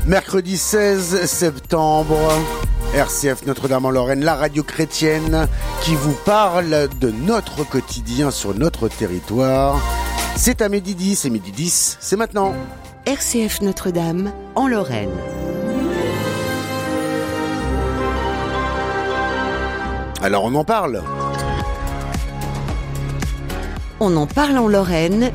Mercredi 16 septembre, RCF Notre-Dame-en-Lorraine, la radio chrétienne qui vous parle de notre quotidien sur notre territoire. C'est à midi 10, et midi 10, c'est maintenant. RCF Notre-Dame en Lorraine. Alors on en parle. On en parle en Lorraine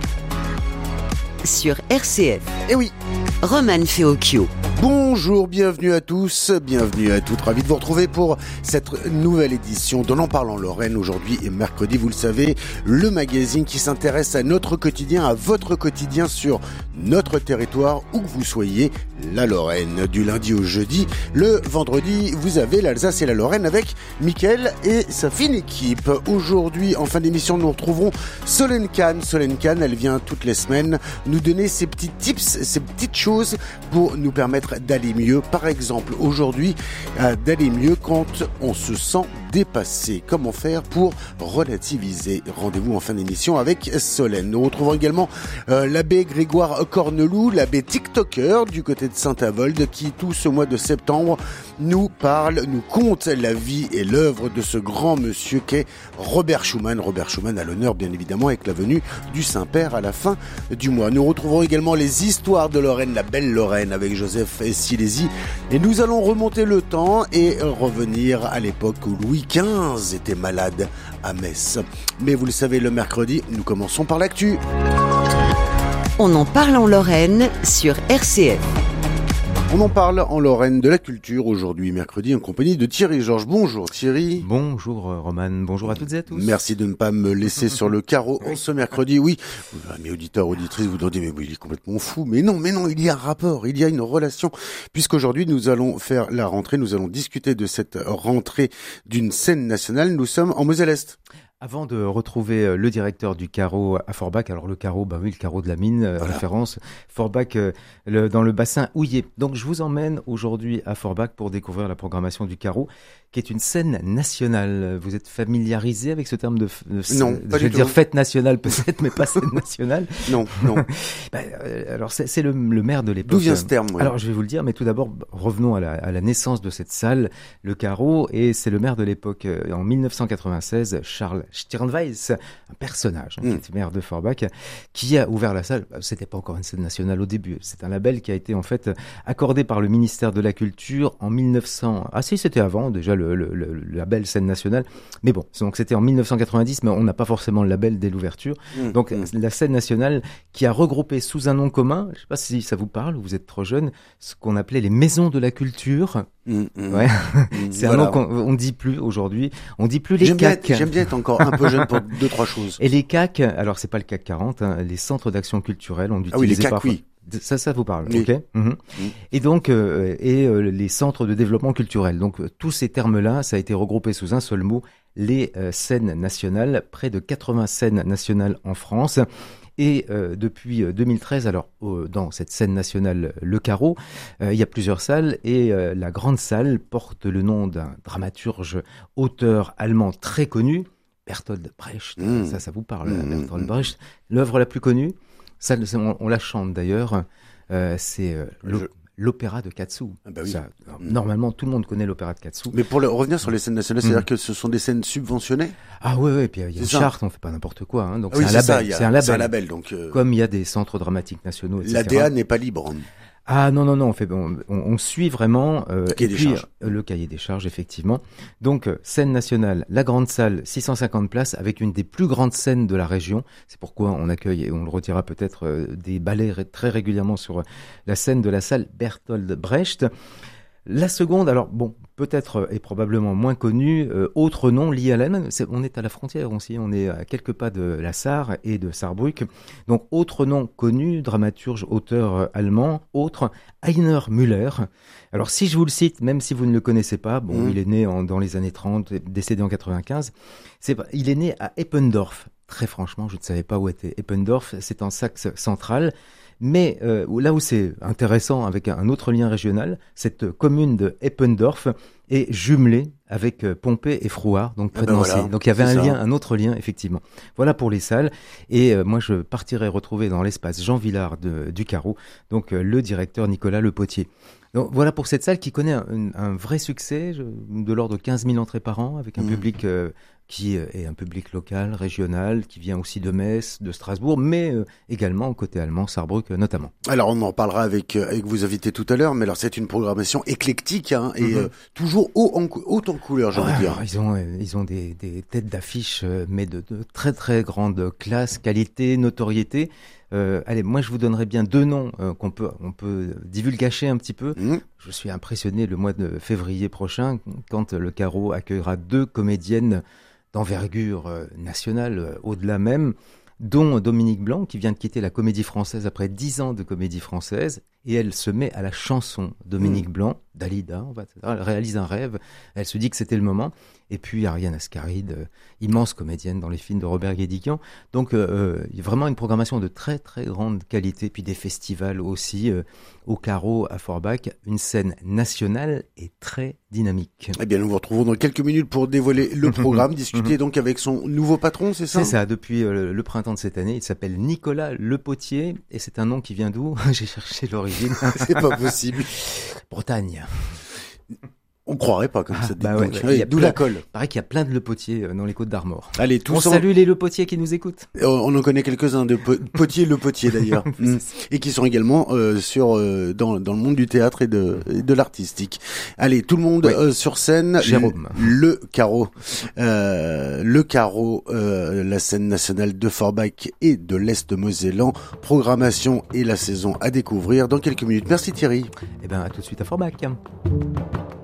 sur RCF. Eh oui. Romane Feocchio. Bonjour, bienvenue à tous, bienvenue à toutes, ravi de vous retrouver pour cette nouvelle édition d'On en parle en Lorraine. Aujourd'hui et mercredi, vous le savez, le magazine qui s'intéresse à notre quotidien, à votre quotidien sur notre territoire, où que vous soyez, la Lorraine. Du lundi au jeudi, le vendredi, vous avez l'Alsace et la Lorraine avec Mickaël et sa fine équipe. Aujourd'hui, en fin d'émission, nous retrouverons Solène Kahn. Solène Kahn, elle vient toutes les semaines nous donner ses petits tips, ses petites choses pour nous permettre d'aller mieux. Par exemple, aujourd'hui, d'aller mieux quand on se sent dépassé. Comment faire pour relativiser? Rendez-vous en fin d'émission avec Solène. Nous retrouvons également l'abbé Grégoire Corneloup, l'abbé TikToker du côté de Saint-Avold, qui tout ce mois de septembre nous parle, nous conte la vie et l'œuvre de ce grand monsieur qu'est Robert Schumann. Robert Schumann à l'honneur, bien évidemment, avec la venue du Saint-Père à la fin du mois. Nous retrouverons également les histoires de Lorraine, la belle Lorraine, avec Joseph Silési. Et nous allons remonter le temps et revenir à l'époque où Louis XV était malade à Metz. Mais vous le savez, le mercredi, nous commençons par l'actu. On en parle en Lorraine sur RCF. On en parle en Lorraine de la culture aujourd'hui, mercredi, en compagnie de Thierry Georges. Bonjour Thierry. Bonjour Romane, bonjour à toutes et à tous. Merci de ne pas me laisser sur le carreau en ce mercredi. Oui, mes auditeurs, auditrices, vous demandez, mais oui, il est complètement fou. Mais non, il y a un rapport, il y a une relation. Puisqu'aujourd'hui, nous allons faire la rentrée, nous allons discuter de cette rentrée d'une scène nationale. Nous sommes en Moselle-Est. Avant de retrouver le directeur du carreau à Forbach, alors le carreau, bah oui, le carreau de la mine, voilà. Référence, Forbach dans le bassin houillé. Donc je vous emmène aujourd'hui à Forbach pour découvrir la programmation du carreau, qui est une scène nationale. Vous êtes familiarisé avec ce terme de non, pas je vais dire fête nationale peut-être, mais pas scène nationale. Non. Alors c'est le maire de l'époque. D'où vient ce terme? Ouais. Alors je vais vous le dire, mais tout d'abord revenons à la naissance de cette salle, le carreau, et c'est le maire de l'époque en 1996, Charles Stirnweiss, un personnage qui était maire de Forbach, qui a ouvert la salle. C'était pas encore une scène nationale au début. C'est un label qui a été en fait accordé par le ministère de la Culture en 1900. Ah si, c'était avant déjà le label scène nationale. Mais bon, donc c'était en 1990, mais on n'a pas forcément le label dès l'ouverture. Donc la scène nationale qui a regroupé sous un nom commun, je sais pas si ça vous parle, vous êtes trop jeune, ce qu'on appelait les maisons de la culture. Ouais. C'est voilà. Un nom qu'on dit plus aujourd'hui. On dit plus les CAC. J'aime bien être encore un peu jeune pour deux, trois choses. Et les CAC, alors c'est pas le CAC 40, hein, les centres d'action culturelle, on utilisait oui, les CAC, parfois. Oui. Ça vous parle, oui. Ok. Et donc, les centres de développement culturel. Donc, tous ces termes-là, ça a été regroupé sous un seul mot, les scènes nationales, près de 80 scènes nationales en France. Et depuis 2013, alors dans cette scène nationale Le Carreau, il y a plusieurs salles et la grande salle porte le nom d'un dramaturge, auteur allemand très connu, Bertolt Brecht. Ça vous parle, Bertolt Brecht. L'œuvre la plus connue, ça, on la chante d'ailleurs, c'est l'opéra de Katsu. Ah bah oui. Normalement, tout le monde connaît l'opéra de Katsu. Mais pour revenir sur les scènes nationales, c'est-à-dire que ce sont des scènes subventionnées? Ah ouais, puis il y a une charte, on fait pas n'importe quoi. Hein, donc oui, c'est un label. C'est un label. Donc comme il y a des centres dramatiques nationaux, etc. L'ADA n'est pas libre. Ah non, on suit vraiment le cahier des charges, effectivement. Donc, scène nationale, la grande salle, 650 places, avec une des plus grandes scènes de la région. C'est pourquoi on accueille, et on le redira peut-être, des ballets très régulièrement sur la scène de la salle Bertolt Brecht. La seconde, alors bon, peut-être et probablement moins connue, autre nom lié à l'Allemagne, on est à la frontière aussi, on est à quelques pas de la Sarre et de Saarbrück. Donc autre nom connu, dramaturge, auteur allemand, autre, Heiner Müller. Alors si je vous le cite, même si vous ne le connaissez pas, bon, il est né dans les années 30, décédé en 95, il est né à Eppendorf. Très franchement, je ne savais pas où était Eppendorf, c'est en Saxe centrale. Mais là où c'est intéressant avec un autre lien régional, cette commune de Eppendorf est jumelée avec Pompée et Frouard, donc près de Nancy. Voilà, donc il y avait un autre lien, effectivement. Voilà pour les salles. Et moi, je partirai retrouver dans l'espace Jean Villard du Carreau, donc le directeur Nicolas Le Potier. Donc voilà pour cette salle qui connaît un vrai succès, de l'ordre de 15 000 entrées par an, avec un public qui est un public local, régional, qui vient aussi de Metz, de Strasbourg, mais également côté allemand, Saarbrück notamment. Alors on en parlera avec vos invités tout à l'heure, mais alors c'est une programmation éclectique et toujours haut en couleur, j'ai envie de dire. Ils ont des têtes d'affiche, mais de très très grande classe, qualité, notoriété. Allez, moi je vous donnerai bien 2 noms qu'on peut divulgacher un petit peu. Je suis impressionné le mois de février prochain quand le Carreau accueillera 2 comédiennes d'envergure nationale, au-delà même, dont Dominique Blanc, qui vient de quitter la Comédie Française après 10 ans de Comédie Française, et elle se met à la chanson. Dominique Blanc, Dalida, elle réalise un rêve, elle se dit que c'était le moment. Et puis Ariane Ascaride, immense comédienne dans les films de Robert Guédiguian. Donc il y a vraiment une programmation de très très grande qualité, puis des festivals aussi au Carreau à Forbach, une scène nationale et très dynamique. Eh bien, nous vous retrouvons dans quelques minutes pour dévoiler le programme, discuter donc avec son nouveau patron, c'est ça? C'est ça, depuis le printemps de cette année, il s'appelle Nicolas Le Potier, et c'est un nom qui vient d'où? J'ai cherché l'origine. C'est pas possible. Bretagne. On croirait pas comme ça. D'où la colle. Il paraît qu'il y a plein de Le Potier dans les Côtes d'Armor. Allez, tous salue les Le Potier qui nous écoutent. On en connaît quelques-uns de Potier Le Potier d'ailleurs, et qui sont également dans le monde du théâtre et de l'artistique. Allez, tout le monde sur scène. Jérôme. Le Carreau, la scène nationale de Forbach et de l'Est Mosellan. Programmation et la saison à découvrir dans quelques minutes. Merci Thierry. Eh ben, à tout de suite à Forbach.